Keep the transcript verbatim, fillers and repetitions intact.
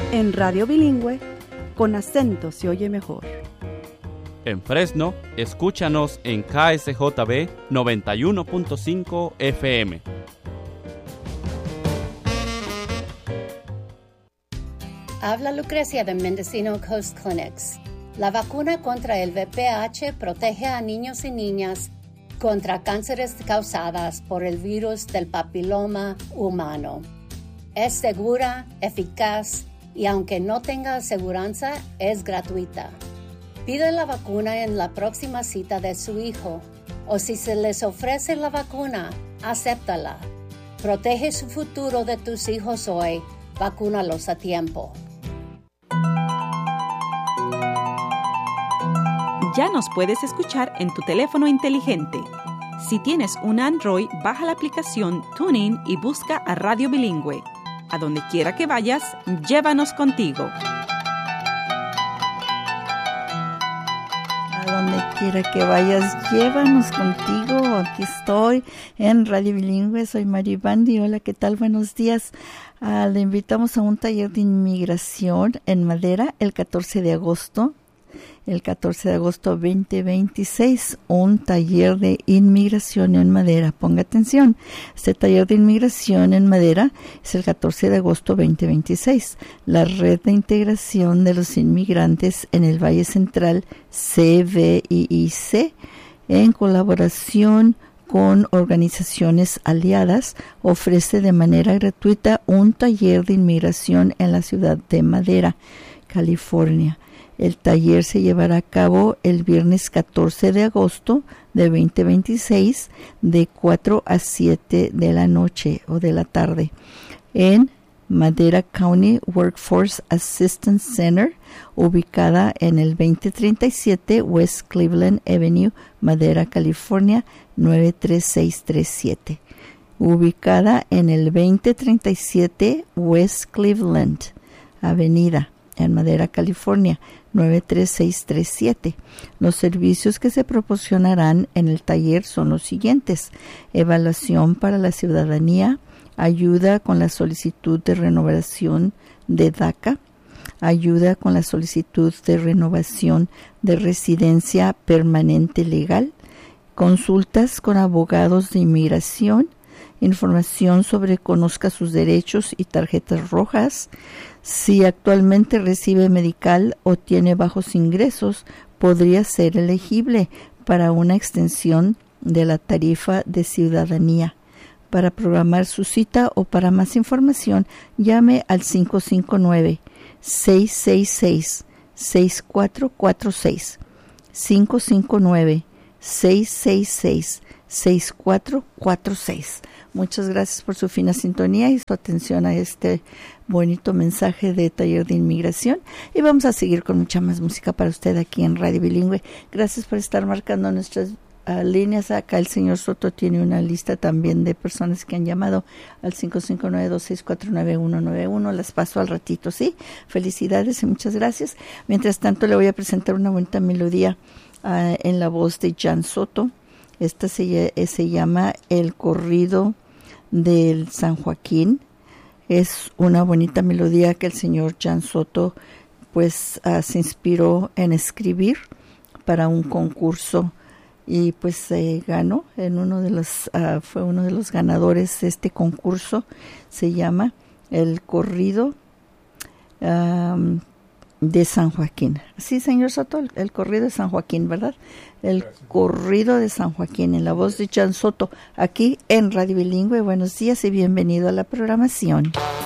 En Radio Bilingüe, con acento se oye mejor. En Fresno, escúchanos en K S J B noventa y uno punto cinco F M. Habla Lucrecia de Mendocino Coast Clinics. La vacuna contra el V P H protege a niños y niñas contra cánceres causadas por el virus del papiloma humano. Es segura, eficaz y aunque no tenga aseguranza, es gratuita. Pide la vacuna en la próxima cita de su hijo o si se les ofrece la vacuna, acéptala. Protege su futuro de tus hijos hoy. Vacúnalos a tiempo. Ya nos puedes escuchar en tu teléfono inteligente. Si tienes un Android, baja la aplicación TuneIn y busca a Radio Bilingüe. A donde quiera que vayas, llévanos contigo. A donde quiera que vayas, llévanos contigo. Aquí estoy en Radio Bilingüe. Soy Mari Bandi. Hola, ¿qué tal? Buenos días. Uh, le invitamos a un taller de inmigración en Madera el catorce de agosto. El catorce de agosto veinte veintiséis, un taller de inmigración en Madera. Ponga atención, este taller de inmigración en Madera es el catorce de agosto veinte veintiséis. La Red de Integración de los Inmigrantes en el Valle Central, C V I I C, en colaboración con organizaciones aliadas, ofrece de manera gratuita un taller de inmigración en la ciudad de Madera, California. El taller se llevará a cabo el viernes catorce de agosto de veinte veintiséis de cuatro a siete de la noche o de la tarde en Madera County Workforce Assistance Center, ubicada en el veinte treinta y siete West Cleveland Avenue, Madera, California, nueve tres seis tres siete. Ubicada en el veinte treinta y siete West Cleveland Avenida, en Madera, California, nueve tres seis tres siete. Los servicios que se proporcionarán en el taller son los siguientes: evaluación para la ciudadanía, ayuda con la solicitud de renovación de DACA, ayuda con la solicitud de renovación de residencia permanente legal, consultas con abogados de inmigración, información sobre conozca sus derechos y tarjetas rojas. Si actualmente recibe medical o tiene bajos ingresos, podría ser elegible para una extensión de la tarifa de ciudadanía. Para programar su cita o para más información, llame al cinco cinco nueve, seis seis seis, seis cuatro cuatro seis. cinco cinco nueve, seis seis seis, seis cuatro cuatro seis. Muchas gracias por su fina sintonía y su atención a este bonito mensaje de taller de inmigración. Y vamos a seguir con mucha más música para usted aquí en Radio Bilingüe. Gracias por estar marcando nuestras uh, líneas. Acá el señor Soto tiene una lista también de personas que han llamado al cinco cinco nueve, dos seis cuatro, nueve uno nueve uno. Las paso al ratito, ¿sí? Felicidades y muchas gracias. Mientras tanto, le voy a presentar una bonita melodía uh, en la voz de Jan Soto. Esta se, se llama El Corrido del San Joaquín. Es una bonita melodía que el señor Jan Soto pues uh, se inspiró en escribir para un concurso y pues se eh, ganó en uno de los uh, fue uno de los ganadores de este concurso. Se llama El Corrido um, de San Joaquín. Sí, señor Soto, el, el corrido de San Joaquín, ¿verdad? El Gracias. Corrido de San Joaquín, en la voz de Jan Soto, aquí en Radio Bilingüe. Buenos días y bienvenido a la programación.